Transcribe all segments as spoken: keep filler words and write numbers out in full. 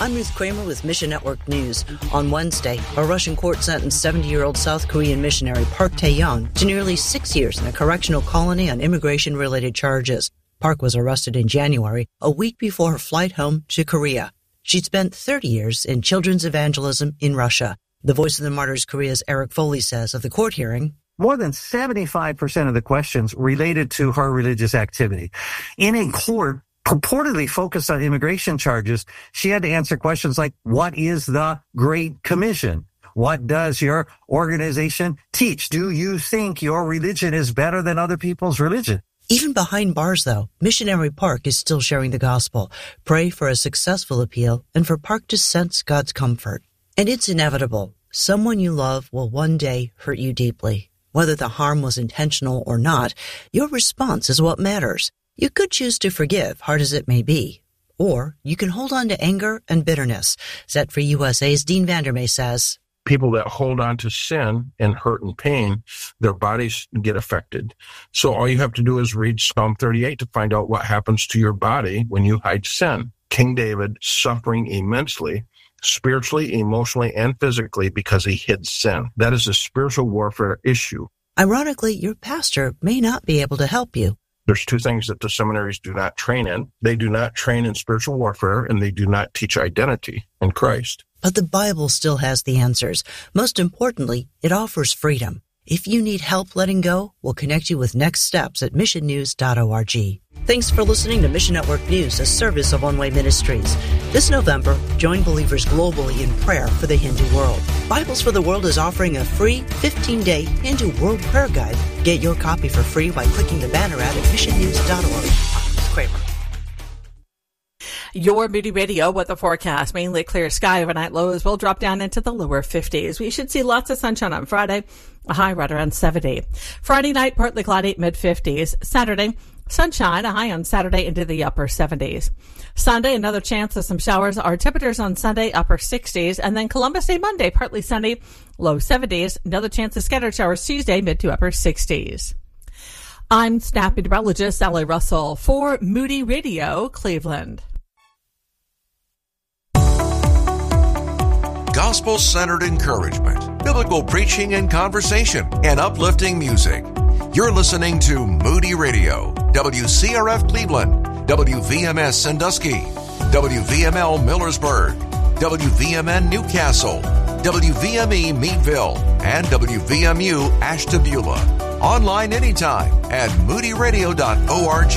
I'm Ruth Kramer with Mission Network News. On Wednesday, a Russian court sentenced seventy-year-old South Korean missionary Park Tae-young to nearly six years in a correctional colony on immigration-related charges. Park was arrested in January, a week before her flight home to Korea. She'd spent thirty years in children's evangelism in Russia. The Voice of the Martyrs Korea's Eric Foley says of the court hearing, more than seventy-five percent of the questions related to her religious activity. In a court purportedly focused on immigration charges, she had to answer questions like, what is the Great Commission? What does your organization teach? Do you think your religion is better than other people's religion? Even behind bars, though, Missionary Park is still sharing the gospel. Pray for a successful appeal and for Park to sense God's comfort. And it's inevitable. Someone you love will one day hurt you deeply. Whether the harm was intentional or not, your response is what matters. You could choose to forgive, hard as it may be. Or you can hold on to anger and bitterness. Set Free U S A's Dean Vandermeer says, people that hold on to sin and hurt and pain, their bodies get affected. So all you have to do is read Psalm thirty-eight to find out what happens to your body when you hide sin. King David suffering immensely, spiritually, emotionally, and physically because he hid sin. That is a spiritual warfare issue. Ironically, your pastor may not be able to help you. There's two things that the seminaries do not train in. They do not train in spiritual warfare, and they do not teach identity in Christ. But the Bible still has the answers. Most importantly, it offers freedom. If you need help letting go, we'll connect you with next steps at mission news dot org. Thanks for listening to Mission Network News, a service of One Way Ministries. This November, join believers globally in prayer for the Hindu world. Bibles for the World is offering a free fifteen-day Hindu World Prayer Guide. Get your copy for free by clicking the banner ad at mission news dot org. I'm Kramer. Your Moody Radio with the forecast. Mainly clear sky. Overnight lows will drop down into the lower fifties. We should see lots of sunshine on Friday, a high right around seventy. Friday night, partly cloudy, mid-fifties. Saturday, sunshine, a high on Saturday into the upper seventies. Sunday, another chance of some showers. Our temperatures on Sunday, upper sixties. And then Columbus Day Monday, partly sunny, low seventies. Another chance of scattered showers Tuesday, mid to upper sixties. I'm snap meteorologist Sally Russell for Moody Radio, Cleveland. Gospel-centered encouragement, biblical preaching and conversation, and uplifting music. You're listening to Moody Radio, W C R F Cleveland, W V M S Sandusky, W V M L Millersburg, W V M N Newcastle, W V M E Meadville, and W V M U Ashtabula. Online anytime at moody radio dot org.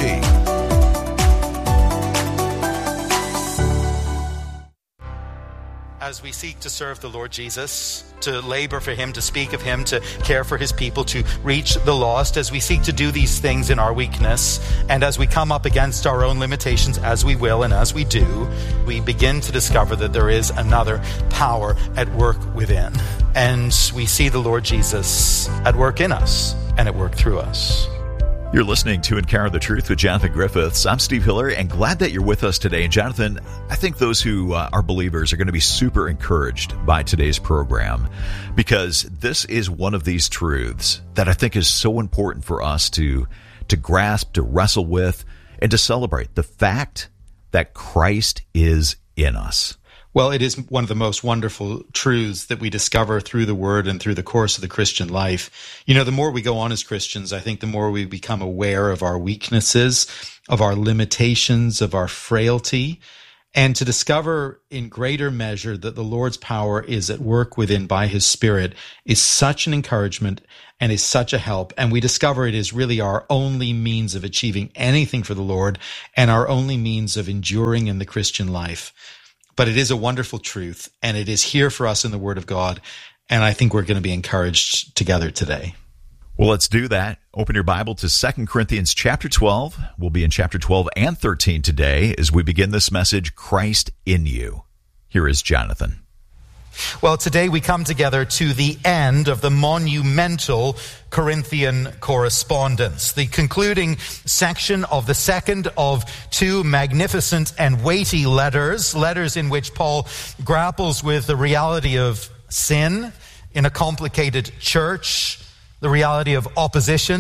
As we seek to serve the Lord Jesus, to labor for Him, to speak of Him, to care for His people, to reach the lost, as we seek to do these things in our weakness, and as we come up against our own limitations, as we will and as we do, we begin to discover that there is another power at work within. And we see the Lord Jesus at work in us and at work through us. You're listening to Encounter the Truth with Jonathan Griffiths. I'm Steve Hiller, and glad that you're with us today. And Jonathan, I think those who uh, are believers are going to be super encouraged by today's program, because this is one of these truths that I think is so important for us to, to grasp, to wrestle with, and to celebrate the fact that Christ is in us. Well, it is one of the most wonderful truths that we discover through the Word and through the course of the Christian life. You know, the more we go on as Christians, I think the more we become aware of our weaknesses, of our limitations, of our frailty, and to discover in greater measure that the Lord's power is at work within by His Spirit is such an encouragement and is such a help. And we discover it is really our only means of achieving anything for the Lord and our only means of enduring in the Christian life. But it is a wonderful truth, and it is here for us in the Word of God, and I think we're going to be encouraged together today. Well, let's do that. Open your Bible to Second Corinthians chapter twelve. We'll be in chapter twelve and thirteen today as we begin this message, Christ in You. Here is Jonathan. Well, today we come together to the end of the monumental Corinthian correspondence, the concluding section of the second of two magnificent and weighty letters, letters in which Paul grapples with the reality of sin in a complicated church, the reality of opposition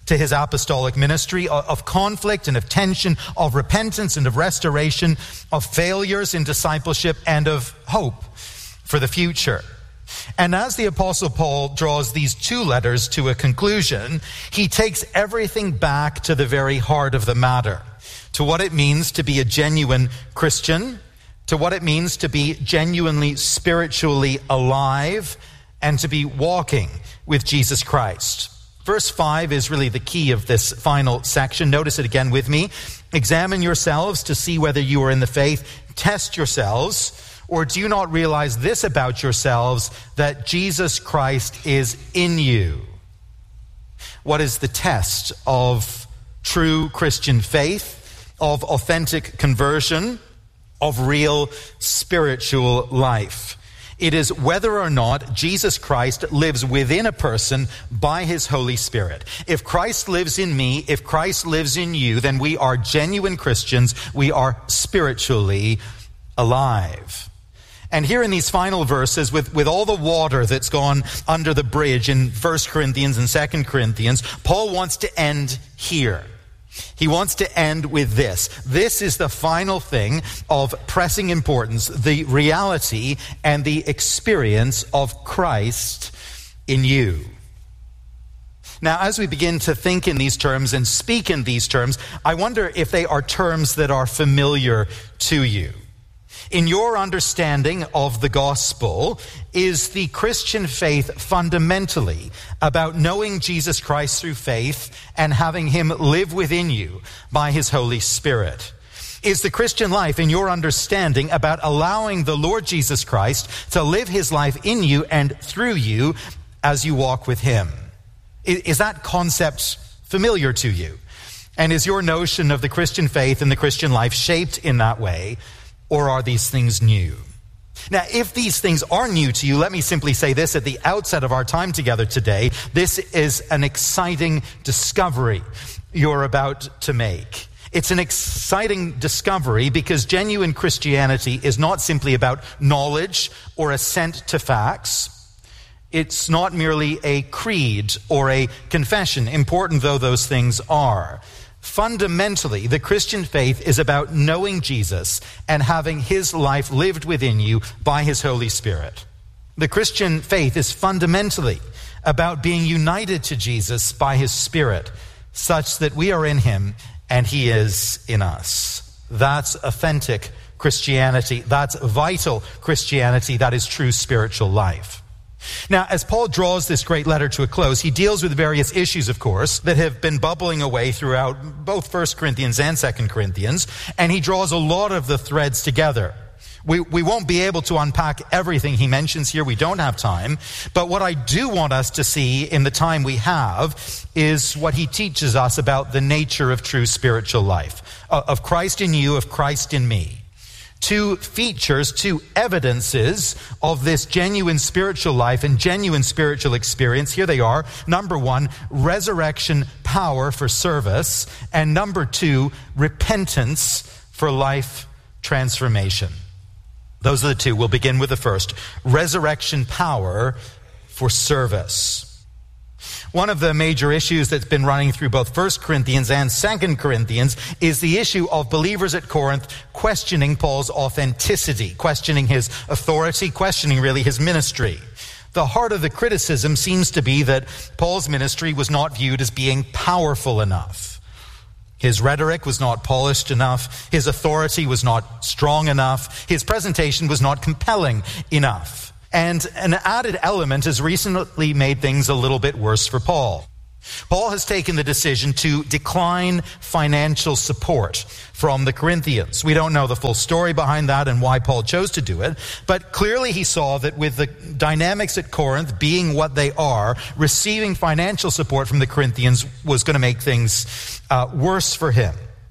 to his apostolic ministry, of conflict and of tension, of repentance and of restoration, of failures in discipleship, and of hope for the future. And as the Apostle Paul draws these two letters to a conclusion, he takes everything back to the very heart of the matter, to what it means to be a genuine Christian, to what it means to be genuinely spiritually alive, and to be walking with Jesus Christ. Verse five is really the key of this final section. Notice it again with me. Examine yourselves to see whether you are in the faith. Test yourselves. Or do you not realize this about yourselves, that Jesus Christ is in you? What is the test of true Christian faith, of authentic conversion, of real spiritual life? It is whether or not Jesus Christ lives within a person by his Holy Spirit. If Christ lives in me, if Christ lives in you, then we are genuine Christians. We are spiritually alive. And here in these final verses, with, with all the water that's gone under the bridge in First Corinthians and Second Corinthians, Paul wants to end here. He wants to end with this. This is the final thing of pressing importance, the reality and the experience of Christ in you. Now, as we begin to think in these terms and speak in these terms, I wonder if they are terms that are familiar to you. In your understanding of the gospel, is the Christian faith fundamentally about knowing Jesus Christ through faith and having him live within you by his Holy Spirit? Is the Christian life, in your understanding, about allowing the Lord Jesus Christ to live his life in you and through you as you walk with him? Is that concept familiar to you? And is your notion of the Christian faith and the Christian life shaped in that way? Or are these things new? Now, if these things are new to you, let me simply say this at the outset of our time together today. This is an exciting discovery you're about to make. It's an exciting discovery because genuine Christianity is not simply about knowledge or assent to facts. It's not merely a creed or a confession, important though those things are. Fundamentally, the Christian faith is about knowing Jesus and having his life lived within you by his Holy Spirit. The Christian faith is fundamentally about being united to Jesus by his Spirit, such that we are in him and he is in us. That's authentic Christianity. That's vital Christianity. That is true spiritual life. Now, as Paul draws this great letter to a close, he deals with various issues, of course, that have been bubbling away throughout both First Corinthians and Second Corinthians, and he draws a lot of the threads together. We, we won't be able to unpack everything he mentions here. We don't have time. But what I do want us to see in the time we have is what he teaches us about the nature of true spiritual life, of Christ in you, of Christ in me. Two features, two evidences of this genuine spiritual life and genuine spiritual experience. Here they are. Number one, resurrection power for service. And number two, repentance for life transformation. Those are the two. We'll begin with the first. Resurrection power for service. One of the major issues that's been running through both First Corinthians and Second Corinthians is the issue of believers at Corinth questioning Paul's authenticity, questioning his authority, questioning really his ministry. The heart of the criticism seems to be that Paul's ministry was not viewed as being powerful enough. His rhetoric was not polished enough. His authority was not strong enough. His presentation was not compelling enough. And an added element has recently made things a little bit worse for Paul. Paul has taken the decision to decline financial support from the Corinthians. We don't know the full story behind that and why Paul chose to do it, but clearly he saw that with the dynamics at Corinth being what they are, receiving financial support from the Corinthians was going to make things uh, worse for him.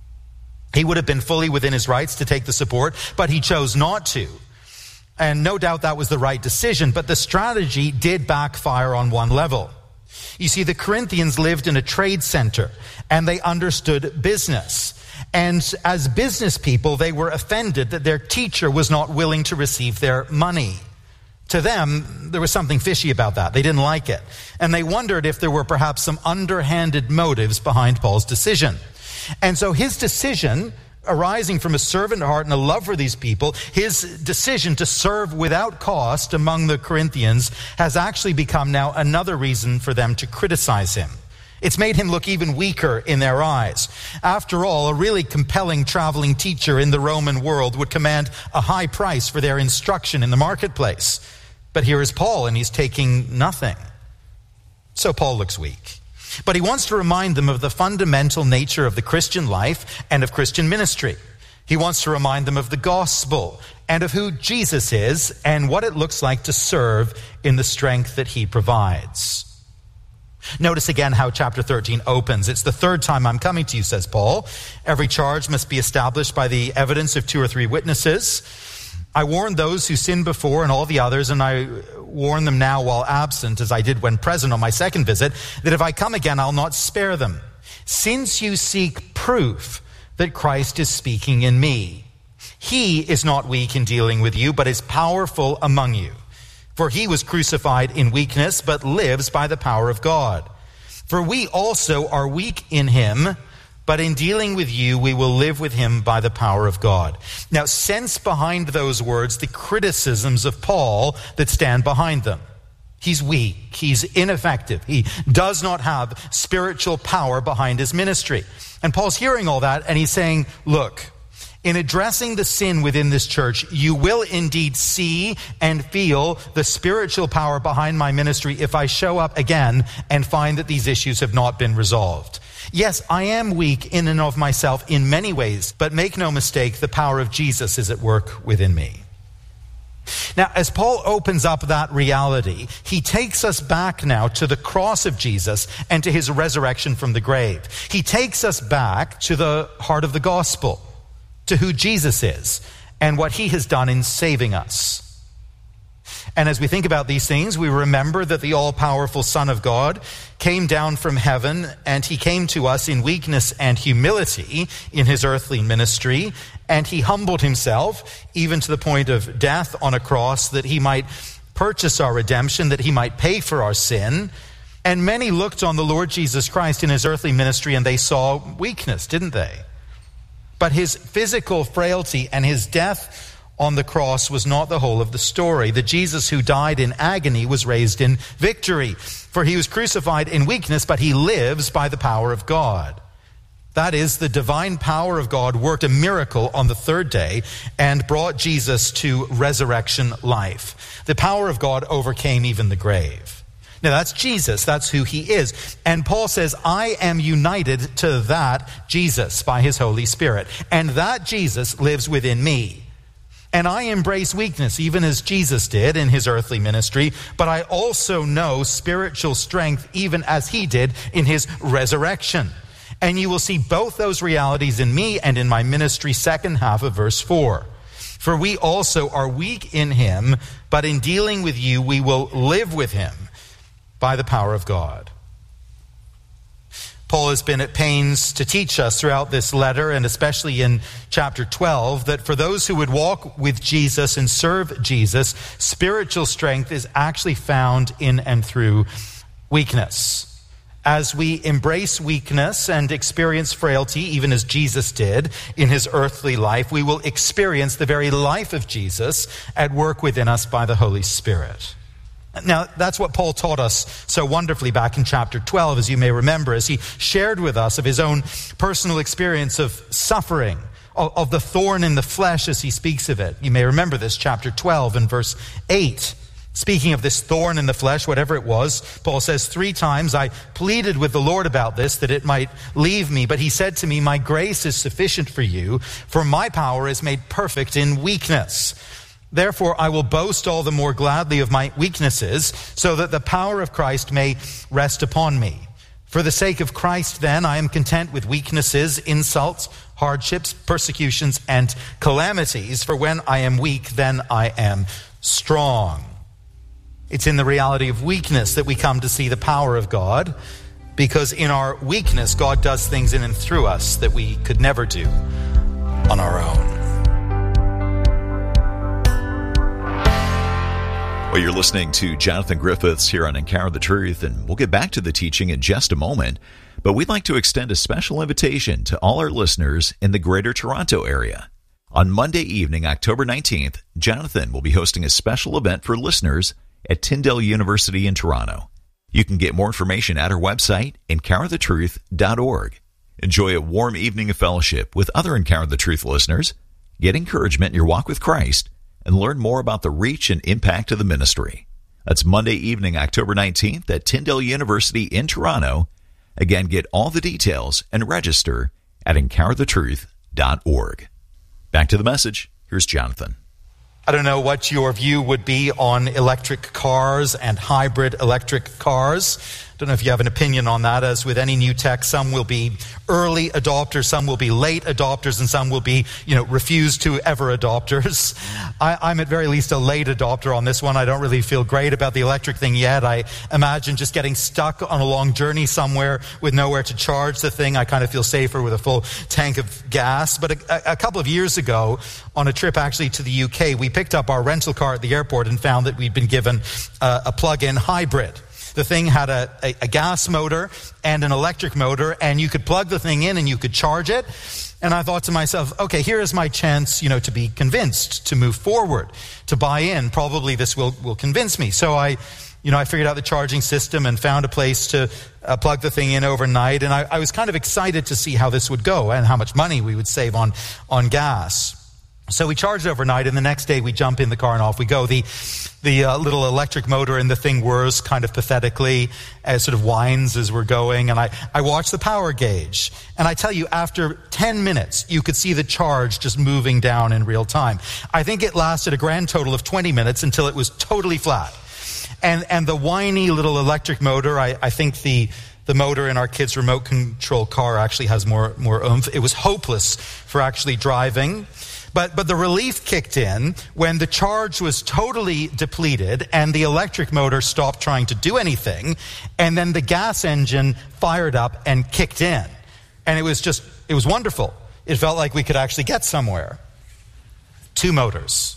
He would have been fully within his rights to take the support, but he chose not to. And no doubt that was the right decision, but the strategy did backfire on one level. You see, the Corinthians lived in a trade center, and they understood business. And as business people, they were offended that their teacher was not willing to receive their money. To To them, there was something fishy about that. They didn't like it. And they wondered if there were perhaps some underhanded motives behind Paul's decision. And so his decision, arising from a servant heart and a love for these people, his decision to serve without cost among the Corinthians has actually become now another reason for them to criticize him. It's made him look even weaker in their eyes. After all, a really compelling traveling teacher in the Roman world would command a high price for their instruction in the marketplace. But here is Paul, and he's taking nothing. So Paul looks weak. But he wants to remind them of the fundamental nature of the Christian life and of Christian ministry. He wants to remind them of the gospel and of who Jesus is and what it looks like to serve in the strength that he provides. Notice again how chapter thirteen opens. It's the third time I'm coming to you, says Paul. Every charge must be established by the evidence of two or three witnesses. I warned those who sinned before and all the others, and I warn them now while absent, as I did when present on my second visit, that if I come again, I'll not spare them. Since you seek proof that Christ is speaking in me, he is not weak in dealing with you, but is powerful among you. For he was crucified in weakness, but lives by the power of God. For we also are weak in him, but in dealing with you, we will live with him by the power of God. Now, sense behind those words the criticisms of Paul that stand behind them. He's weak. He's ineffective. He does not have spiritual power behind his ministry. And Paul's hearing all that, and he's saying, look, in addressing the sin within this church, you will indeed see and feel the spiritual power behind my ministry if I show up again and find that these issues have not been resolved. Yes, I am weak in and of myself in many ways, but make no mistake, the power of Jesus is at work within me. Now, as Paul opens up that reality, he takes us back now to the cross of Jesus and to his resurrection from the grave. He takes us back to the heart of the gospel, to who Jesus is and what he has done in saving us. And as we think about these things, we remember that the all-powerful Son of God came down from heaven, and he came to us in weakness and humility in his earthly ministry, and he humbled himself even to the point of death on a cross that he might purchase our redemption, that he might pay for our sin. And many looked on the Lord Jesus Christ in his earthly ministry, and they saw weakness, didn't they? But his physical frailty and his death on the cross was not the whole of the story. The Jesus who died in agony was raised in victory. For he was crucified in weakness, but he lives by the power of God. That is, the divine power of God worked a miracle on the third day and brought Jesus to resurrection life. The power of God overcame even the grave. Now that's Jesus, that's who he is. And Paul says, I am united to that Jesus by his Holy Spirit. And that Jesus lives within me. And I embrace weakness, even as Jesus did in his earthly ministry, but I also know spiritual strength, even as he did in his resurrection. And you will see both those realities in me and in my ministry, second half of verse four. For we also are weak in him, but in dealing with you, we will live with him by the power of God. Paul has been at pains to teach us throughout this letter, and especially in chapter twelve, that for those who would walk with Jesus and serve Jesus, spiritual strength is actually found in and through weakness. As we embrace weakness and experience frailty, even as Jesus did in his earthly life, we will experience the very life of Jesus at work within us by the Holy Spirit. Now, that's what Paul taught us so wonderfully back in chapter twelve, as you may remember, as he shared with us of his own personal experience of suffering, of, of the thorn in the flesh as he speaks of it. You may remember this, chapter twelve and verse eight. Speaking of this thorn in the flesh, whatever it was, Paul says, three times I pleaded with the Lord about this, that it might leave me. But he said to me, my grace is sufficient for you, for my power is made perfect in weakness. Therefore, I will boast all the more gladly of my weaknesses, so that the power of Christ may rest upon me. For the sake of Christ, then, I am content with weaknesses, insults, hardships, persecutions, and calamities. For when I am weak, then I am strong. It's in the reality of weakness that we come to see the power of God, because in our weakness, God does things in and through us that we could never do on our own. Well, you're listening to Jonathan Griffiths here on Encounter the Truth, and we'll get back to the teaching in just a moment. But we'd like to extend a special invitation to all our listeners in the Greater Toronto area. On Monday evening, October nineteenth, Jonathan will be hosting a special event for listeners at Tyndale University in Toronto. You can get more information at our website, encounter the truth dot org. Enjoy a warm evening of fellowship with other Encounter the Truth listeners, get encouragement in your walk with Christ, and learn more about the reach and impact of the ministry. That's Monday evening, October nineteenth at Tyndale University in Toronto. Again, get all the details and register at encounter the truth dot org. Back to the message. Here's Jonathan. I don't know what your view would be on electric cars and hybrid electric cars. Don't know if you have an opinion on that. As with any new tech, some will be early adopters, some will be late adopters, and some will be, you know, refuse to ever adopters. I, I'm at very least a late adopter on this one. I don't really feel great about the electric thing yet. I imagine just getting stuck on a long journey somewhere with nowhere to charge the thing. I kind of feel safer with a full tank of gas. But a, a couple of years ago, on a trip actually to the U K, we picked up our rental car at the airport and found that we'd been given uh, a plug-in hybrid. The thing had a, a, a gas motor and an electric motor, and you could plug the thing in and you could charge it. And I thought to myself, okay, here is my chance, you know, to be convinced, to move forward, to buy in. Probably this will, will convince me. So I, you know, I figured out the charging system and found a place to uh, plug the thing in overnight. And I, I was kind of excited to see how this would go and how much money we would save on, on gas. So we charged overnight, and the next day we jump in the car and off we go. The the uh, little electric motor in the thing whirs kind of pathetically, as sort of whines as we're going. And I, I watched the power gauge. And I tell you, after ten minutes, you could see the charge just moving down in real time. I think it lasted a grand total of twenty minutes until it was totally flat. And and the whiny little electric motor, I, I think the... The motor in our kids' remote control car actually has more, more oomph. It was hopeless for actually driving. But, but the relief kicked in when the charge was totally depleted and the electric motor stopped trying to do anything. And then the gas engine fired up and kicked in. And it was just, it was wonderful. It felt like we could actually get somewhere. Two motors.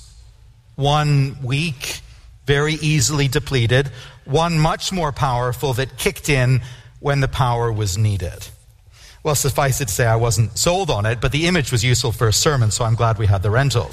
One weak, very easily depleted. One much more powerful that kicked in when the power was needed. Well, suffice it to say, I wasn't sold on it, but the image was useful for a sermon, so I'm glad we had the rental.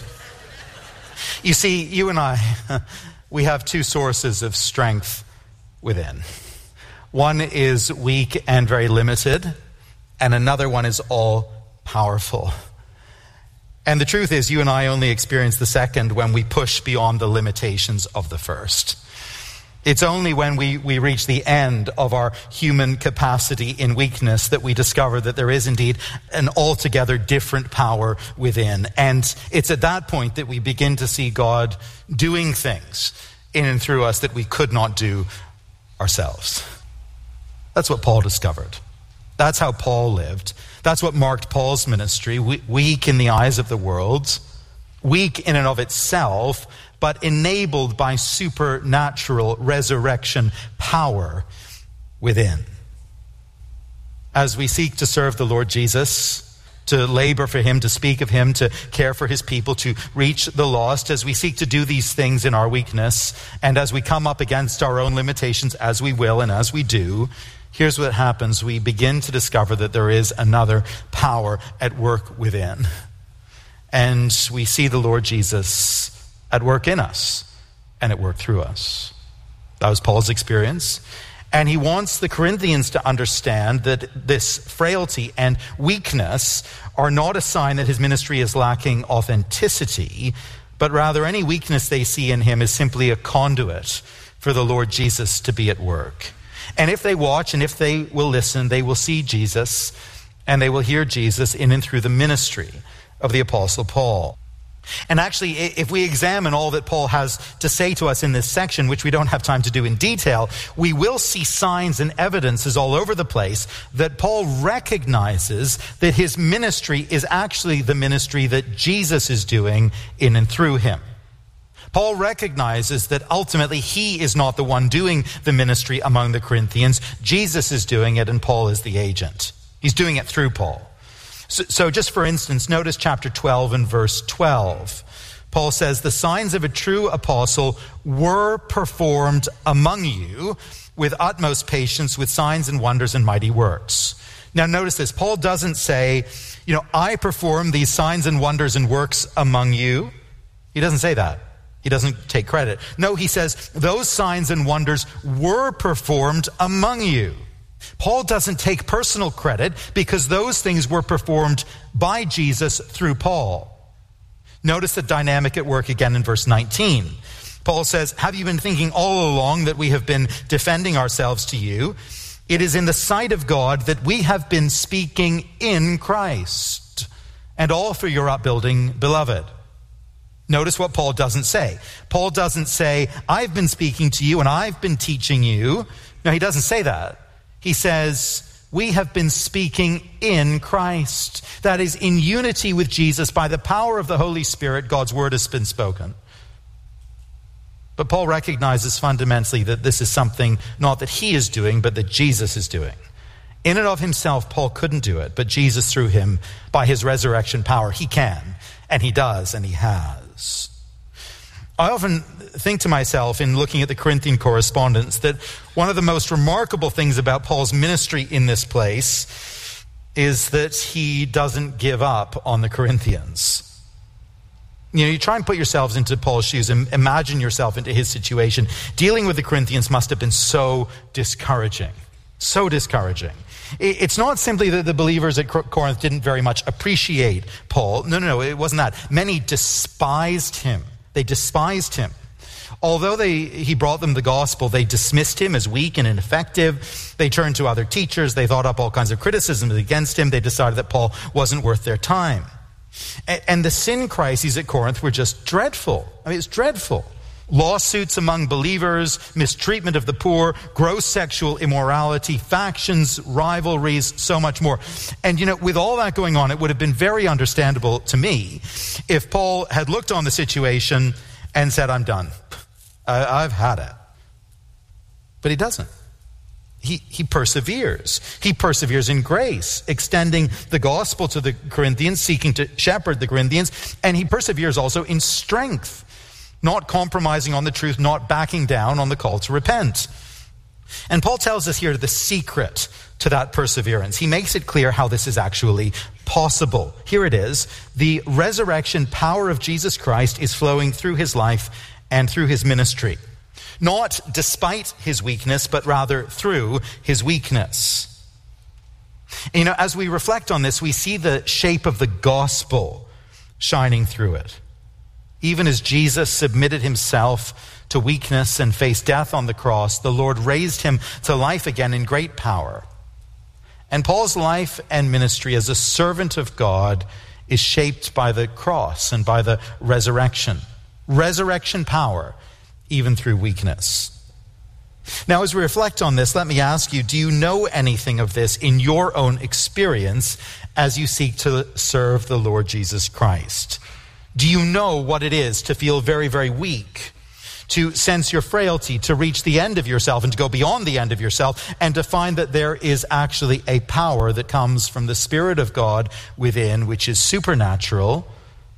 You see, you and I, we have two sources of strength within. One is weak and very limited, and another one is all powerful. And the truth is, you and I only experience the second when we push beyond the limitations of the first. It's only when we, we reach the end of our human capacity in weakness that we discover that there is indeed an altogether different power within. And it's at that point that we begin to see God doing things in and through us that we could not do ourselves. That's what Paul discovered. That's how Paul lived. That's what marked Paul's ministry. Weak in the eyes of the world, weak in and of itself, but enabled by supernatural resurrection power within. As we seek to serve the Lord Jesus, to labor for him, to speak of him, to care for his people, to reach the lost, as we seek to do these things in our weakness, and as we come up against our own limitations, as we will and as we do, here's what happens. We begin to discover that there is another power at work within. And we see the Lord Jesus at work in us and at work through us. That was Paul's experience. And he wants the Corinthians to understand that this frailty and weakness are not a sign that his ministry is lacking authenticity, but rather any weakness they see in him is simply a conduit for the Lord Jesus to be at work. And if they watch and if they will listen, they will see Jesus and they will hear Jesus in and through the ministry of the Apostle Paul. And actually, if we examine all that Paul has to say to us in this section, which we don't have time to do in detail, we will see signs and evidences all over the place that Paul recognizes that his ministry is actually the ministry that Jesus is doing in and through him. Paul recognizes that ultimately he is not the one doing the ministry among the Corinthians. Jesus is doing it, and Paul is the agent. He's doing it through Paul. So, so just for instance, notice chapter twelve and verse twelve. Paul says, the signs of a true apostle were performed among you with utmost patience, with signs and wonders and mighty works. Now notice this, Paul doesn't say, you know, I perform these signs and wonders and works among you. He doesn't say that. He doesn't take credit. No, he says, those signs and wonders were performed among you. Paul doesn't take personal credit because those things were performed by Jesus through Paul. Notice the dynamic at work again in verse nineteen. Paul says, have you been thinking all along that we have been defending ourselves to you? It is in the sight of God that we have been speaking in Christ, and all for your upbuilding, beloved. Notice what Paul doesn't say. Paul doesn't say, I've been speaking to you and I've been teaching you. No, he doesn't say that. He says, we have been speaking in Christ. That is, in unity with Jesus, by the power of the Holy Spirit, God's word has been spoken. But Paul recognizes fundamentally that this is something not that he is doing, but that Jesus is doing. In and of himself, Paul couldn't do it, but Jesus through him, by his resurrection power, he can, and he does, and he has. I often think to myself in looking at the Corinthian correspondence that one of the most remarkable things about Paul's ministry in this place is that he doesn't give up on the Corinthians. You know, you try and put yourselves into Paul's shoes and imagine yourself into his situation. Dealing with the Corinthians must have been so discouraging, so discouraging. It's not simply that the believers at Corinth didn't very much appreciate Paul. No, no, no, it wasn't that. Many despised him. They despised him. Although they, he brought them the gospel, they dismissed him as weak and ineffective. They turned to other teachers. They thought up all kinds of criticisms against him. They decided that Paul wasn't worth their time. And, and the sin crises at Corinth were just dreadful. I mean, it's dreadful. Lawsuits among believers, mistreatment of the poor, gross sexual immorality, factions, rivalries, so much more. And, you know, with all that going on, it would have been very understandable to me if Paul had looked on the situation and said, I'm done. I, I've had it. But he doesn't. He, he perseveres. He perseveres in grace, extending the gospel to the Corinthians, seeking to shepherd the Corinthians. And he perseveres also in strength, not compromising on the truth, not backing down on the call to repent. And Paul tells us here the secret to that perseverance. He makes it clear how this is actually possible. Here it is. The resurrection power of Jesus Christ is flowing through his life and through his ministry. Not despite his weakness, but rather through his weakness. You know, as we reflect on this, we see the shape of the gospel shining through it. Even as Jesus submitted himself to weakness and faced death on the cross, the Lord raised him to life again in great power. And Paul's life and ministry as a servant of God is shaped by the cross and by the resurrection. Resurrection power, even through weakness. Now, as we reflect on this, let me ask you, do you know anything of this in your own experience as you seek to serve the Lord Jesus Christ? Do you know what it is to feel very, very weak, to sense your frailty, to reach the end of yourself and to go beyond the end of yourself, and to find that there is actually a power that comes from the Spirit of God within, which is supernatural,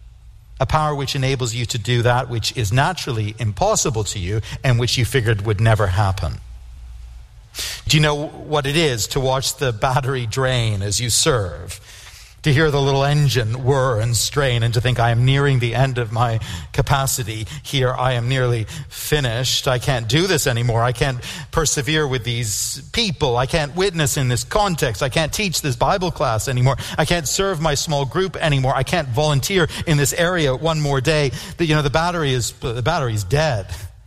a power which enables you to do that which is naturally impossible to you and which you figured would never happen? Do you know what it is to watch the battery drain as you serve? To hear the little engine whir and strain and to think, I am nearing the end of my capacity here. I am nearly finished. I can't do this anymore. I can't persevere with these people. I can't witness in this context. I can't teach this Bible class anymore. I can't serve my small group anymore. I can't volunteer in this area one more day. The, you know, the battery is, the battery is dead.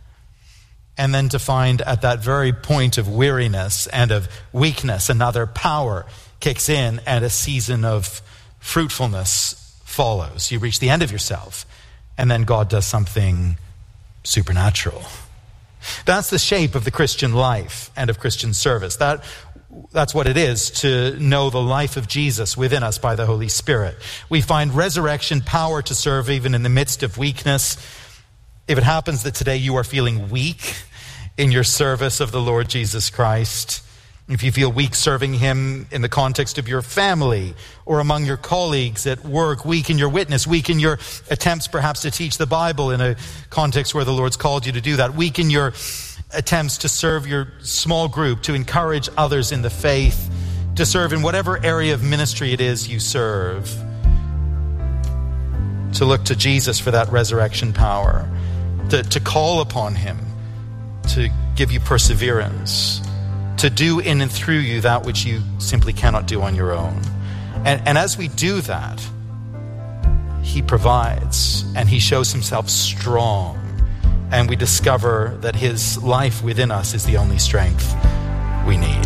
And then to find at that very point of weariness and of weakness, another power kicks in and a season of fruitfulness follows. You reach the end of yourself and then God does something supernatural. That's the shape of the Christian life and of Christian service. That, that's what it is to know the life of Jesus within us by the Holy Spirit. We find resurrection power to serve even in the midst of weakness. If it happens that today you are feeling weak in your service of the Lord Jesus Christ, If you feel weak serving him in the context of your family or among your colleagues at work, weak in your witness, weak in your attempts perhaps to teach the Bible in a context where the Lord's called you to do that, weak in your attempts to serve your small group, to encourage others in the faith, to serve in whatever area of ministry it is you serve, to look to Jesus for that resurrection power, to, to call upon him to give you perseverance, to do in and through you that which you simply cannot do on your own. And, and as we do that, he provides and he shows himself strong. And we discover that his life within us is the only strength we need.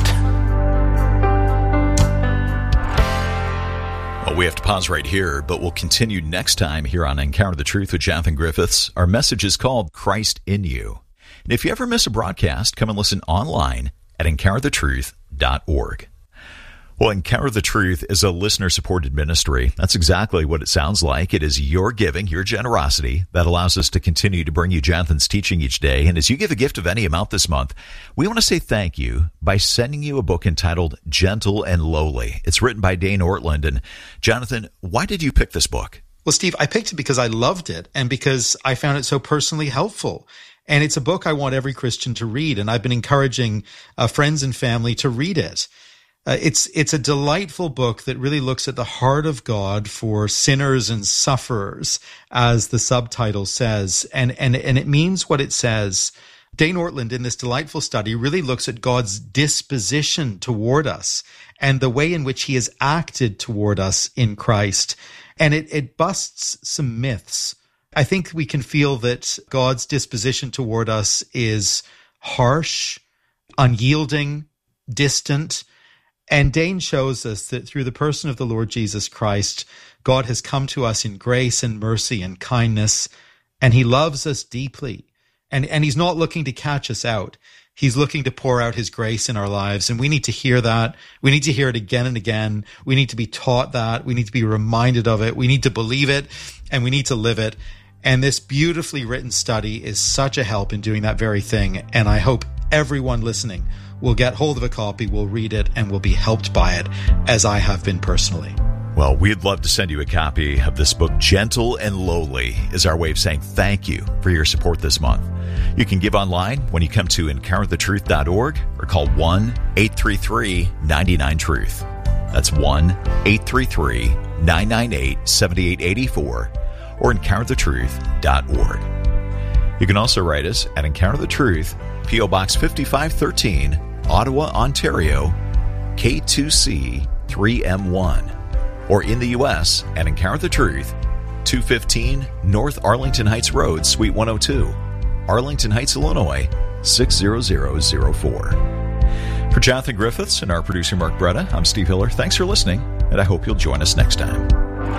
Well, we have to pause right here, but we'll continue next time here on Encounter the Truth with Jonathan Griffiths. Our message is called Christ in You. And if you ever miss a broadcast, come and listen online at encounter the truth dot org. Well, Encounter the Truth is a listener-supported ministry. That's exactly what it sounds like. It is your giving, your generosity, that allows us to continue to bring you Jonathan's teaching each day. And as you give a gift of any amount this month, we want to say thank you by sending you a book entitled Gentle and Lowly. It's written by Dane Ortland. And Jonathan, why did you pick this book? Well, Steve, I picked it because I loved it and because I found it so personally helpful. And it's a book I want every Christian to read. And I've been encouraging uh, friends and family to read it. Uh, it's it's a delightful book that really looks at the heart of God for sinners and sufferers, as the subtitle says, and and and it means what it says. Dane Ortland, in this delightful study, really looks at God's disposition toward us and the way in which he has acted toward us in Christ, and it it busts some myths. I think we can feel that God's disposition toward us is harsh, unyielding, distant. And Dane shows us that through the person of the Lord Jesus Christ, God has come to us in grace and mercy and kindness, and he loves us deeply. And, and he's not looking to catch us out. He's looking to pour out his grace in our lives, and we need to hear that. We need to hear it again and again. We need to be taught that. We need to be reminded of it. We need to believe it, and we need to live it. And this beautifully written study is such a help in doing that very thing, and I hope everyone listening will get hold of a copy, will read it, and will be helped by it, as I have been personally. Well, we'd love to send you a copy of this book. Gentle and Lowly is our way of saying thank you for your support this month. You can give online when you come to encounter the truth dot org or call one eight three three nine nine truth. That's one eight three three nine nine eight seven eight eight four or encounter the truth dot org. You can also write us at Encounter the Truth, P O Box fifty-five thirteen, Ottawa, Ontario, K two C three M one, or in the U S at Encounter the Truth, two fifteen North Arlington Heights Road, Suite one oh two, Arlington Heights, Illinois, six zero zero zero four. For Jonathan Griffiths and our producer Mark Bretta, I'm Steve Hiller. Thanks for listening, and I hope you'll join us next time.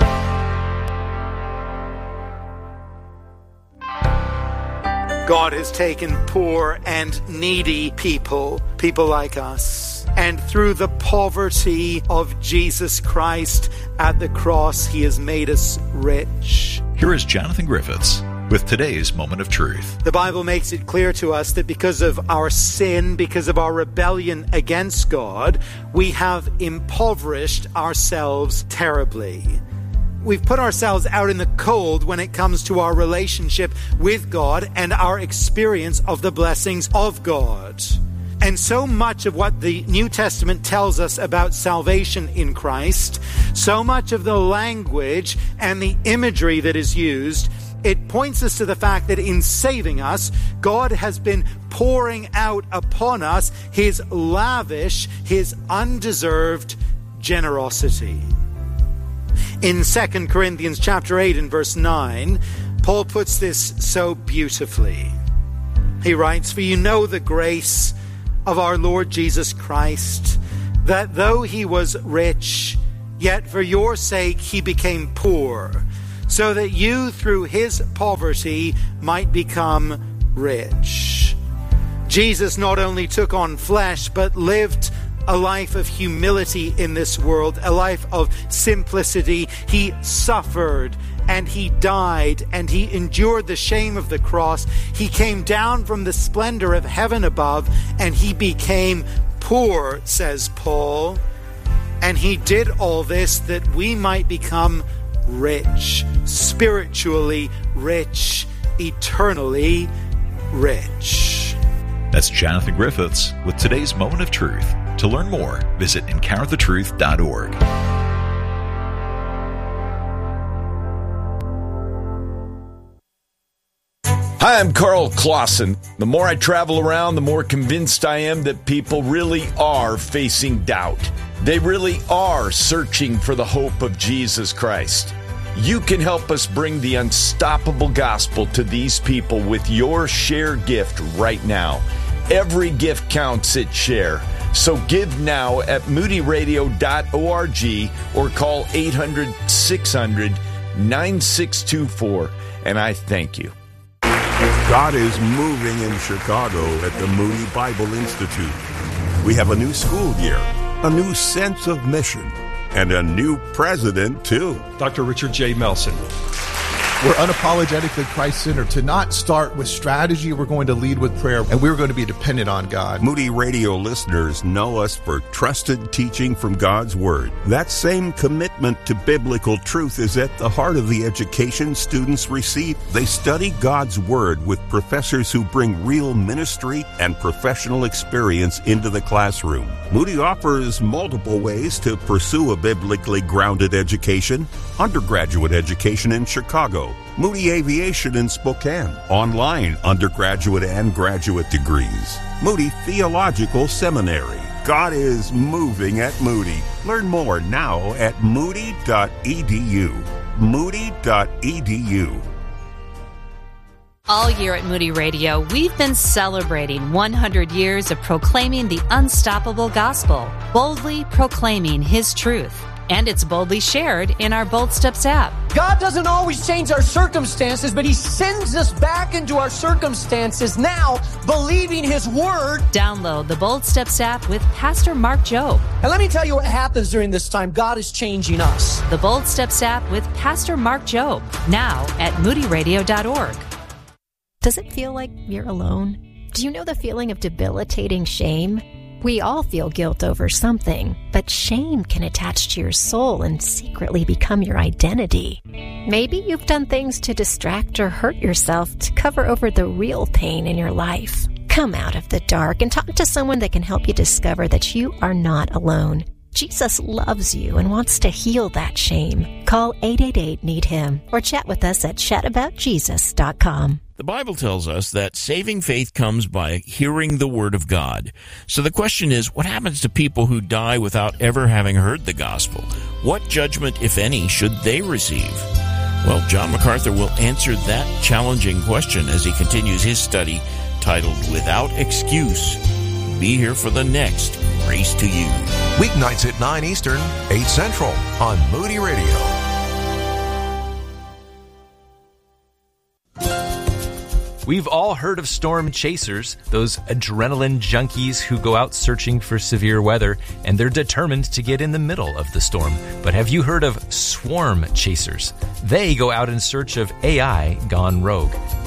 God has taken poor and needy people, people like us, and through the poverty of Jesus Christ at the cross, he has made us rich. Here is Jonathan Griffiths with today's Moment of Truth. The Bible makes it clear to us that because of our sin, because of our rebellion against God, we have impoverished ourselves terribly. We've put ourselves out in the cold when it comes to our relationship with God and our experience of the blessings of God. And so much of what the New Testament tells us about salvation in Christ, so much of the language and the imagery that is used, it points us to the fact that in saving us, God has been pouring out upon us his lavish, his undeserved generosity. In Second Corinthians chapter eight and verse nine, Paul puts this so beautifully. He writes, "For you know the grace of our Lord Jesus Christ, that though he was rich, yet for your sake he became poor, so that you through his poverty might become rich." Jesus not only took on flesh, but lived a life of humility in this world, a life of simplicity. He suffered and he died and he endured the shame of the cross. He came down from the splendor of heaven above and he became poor, says Paul, and he did all this that we might become rich, spiritually rich, eternally rich. That's Jonathan Griffiths with today's Moment of Truth. To learn more, visit encounter the truth dot org. Hi, I'm Carl Clausen. The more I travel around, the more convinced I am that people really are facing doubt. They really are searching for the hope of Jesus Christ. You can help us bring the unstoppable gospel to these people with your Share gift right now. Every gift counts at Share. So give now at moody radio dot org or call eight hundred, six hundred, nine six two four, and I thank you. God is moving in Chicago at the Moody Bible Institute. We have a new school year, a new sense of mission, and a new president, too. Doctor Richard J. Melson. We're unapologetically Christ-centered. To not start with strategy, we're going to lead with prayer, and we're going to be dependent on God. Moody Radio listeners know us for trusted teaching from God's Word. That same commitment to biblical truth is at the heart of the education students receive. They study God's Word with professors who bring real ministry and professional experience into the classroom. Moody offers multiple ways to pursue a biblically grounded education. Undergraduate education in Chicago, Moody Aviation in Spokane, online undergraduate and graduate degrees, Moody Theological Seminary. God is moving at Moody. Learn more now at moody dot e d u. moody dot e d u. All year at Moody Radio, we've been celebrating one hundred years of proclaiming the unstoppable gospel, boldly proclaiming His truth. And it's boldly shared in our Bold Steps app. God doesn't always change our circumstances, but He sends us back into our circumstances now, believing His Word. Download the Bold Steps app with Pastor Mark Jobe. And let me tell you what happens during this time. God is changing us. The Bold Steps app with Pastor Mark Jobe, now at moody radio dot org. Does it feel like you're alone? Do you know the feeling of debilitating shame? We all feel guilt over something, but shame can attach to your soul and secretly become your identity. Maybe you've done things to distract or hurt yourself to cover over the real pain in your life. Come out of the dark and talk to someone that can help you discover that you are not alone. Jesus loves you and wants to heal that shame. Call eight eight eight, need him or chat with us at chat about jesus dot com. The Bible tells us that saving faith comes by hearing the Word of God. So the question is, what happens to people who die without ever having heard the gospel? What judgment, if any, should they receive? Well, John MacArthur will answer that challenging question as he continues his study titled Without Excuse. Be here for the next Grace to You. Weeknights at nine Eastern, eight Central on Moody Radio. We've all heard of storm chasers, those adrenaline junkies who go out searching for severe weather, and they're determined to get in the middle of the storm. But have you heard of swarm chasers? They go out in search of A I gone rogue.